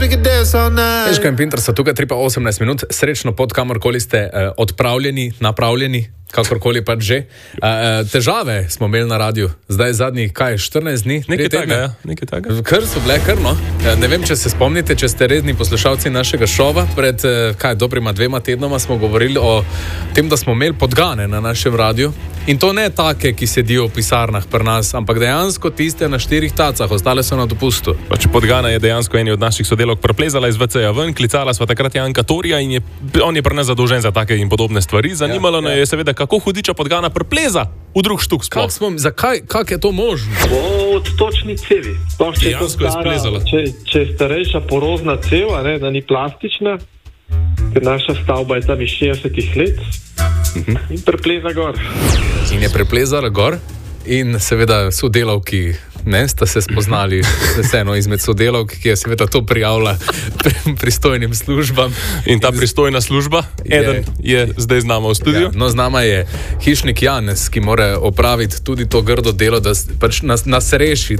Ježka in Pinter so tukaj 3:18 minut, srečno pod kamorkoli ste odpravljeni, napravljeni, kakorkoli pač že. Težave smo imeli na radiju, zdaj zadnjih, 14 dni? Nekaj takega. Kar so bile, no. Ne vem, če se spomnite, če ste redni poslušalci našega šova, pred dobrima 2 tednoma smo govorili o tem, da smo imeli podgane na našem radiju. In to ne take, ki sedijo v pisarnah pri nas, ampak dejansko tiste na 4 tacah, ostale so na dopustu. Pač podgana je dejansko eni od naših sodelavk preplezala iz VC-ja ven, klicala sva takrat Janka Torija in on je pri nas zadolžen za take in podobne stvari. Zanimalo nas je seveda, kako hudiča podgana prepleza v drug štuk sploh. Kak je to možno? Po odtočni cevi. Dejansko je splezala. Če je starejša porozna cev, da ni plastična, ker naša stavba je tam iz 60 let, in prepleza gor. In je preplezala gor in seveda sodelavki, sta se spoznali z eno izmed sodelavk, ki je seveda to prijavila pristojnim službam. In ta pristojna služba, eden je zdaj z nama v studiu. Ja, z nama je hišnik Janez, ki mora opraviti tudi to grdo delo, da pač nas reši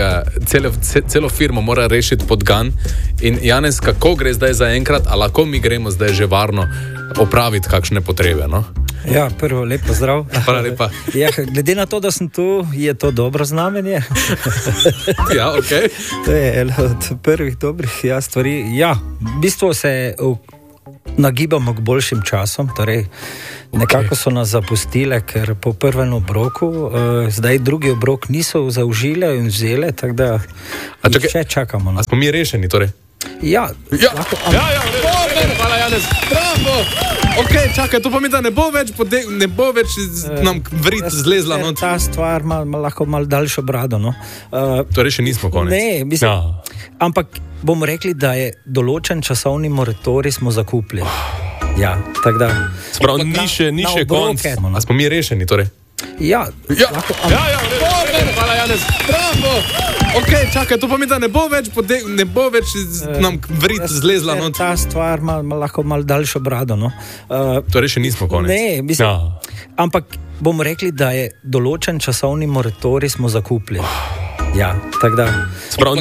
celo firmo mora rešiti podgan. In Janez, kako gre zdaj za enkrat, a lahko mi gremo zdaj že varno opraviti kakšne potrebe, no? Ja, prvo, lepo zdrav. Hvala lepa. Ja, glede na to, da sem tu, je to dobro znamenje. Ja, okej. To je ena od prvih dobrih stvari. Ja, v bistvu se nagibamo k boljšim časom, torej nekako so nas zapustile, ker po prvem obroku, zdaj drugi obrok niso zaužile in vzele, tako da še čakamo. A smo mi rešeni, torej? Ja. Hvala, Janez. Bravo! Ok, čakaj, to pomeni, da ne bo več nam vrit zlezla. Ta stvar ima lahko malo daljšo brado, no. Torej še nismo konec. Ne, mislim, ampak bomo rekli, da je določen časovni moratorij smo zakupili. Ja, tako da. Sprav, ni še konc. A smo mi rešeni, torej? Ja. Hvala, Janez. Bravo! Ok, čakaj, to pomeni, da ne bo več nam vrit zlezla. Ta stvar ima lahko malo daljšo brado, no. Torej še nismo konec. Ne, mislim, ampak bomo rekli, da je določen časovni moratorij smo zakupili. Ja, tako da. Sprav,